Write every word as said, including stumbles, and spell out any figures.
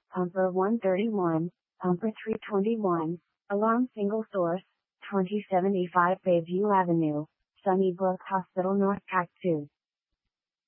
Pumper one thirty-one, Pumper three twenty-one, Alarm Single Source, twenty seventy-five Bayview Avenue, Sunnybrook Hospital North Cactus.